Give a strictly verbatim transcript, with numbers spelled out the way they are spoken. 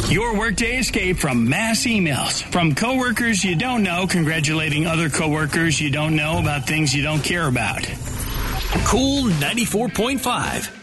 Your workday escape from mass emails. From coworkers you don't know congratulating other coworkers you don't know about things you don't care about. Cool ninety-four point five.